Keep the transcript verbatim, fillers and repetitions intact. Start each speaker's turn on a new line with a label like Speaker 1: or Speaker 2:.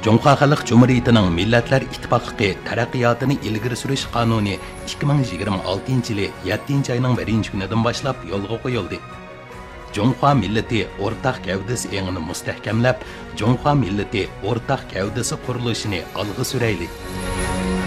Speaker 1: Cumhuriyet Halk Cumhuriyeti'nin Milletler İttifaklığı taraqqiyotini ilgiri surish qonuni ikki ming yigirma oltinchi yili yettinchi ayning birinchi kunidan boshlab yo'lga qo'yildi. Cumhuriyet milleti o'rtaq gavdasi engini mustahkamlab, Cumhuriyet milleti o'rtaq gavdasi qurilishini olg'a surayli.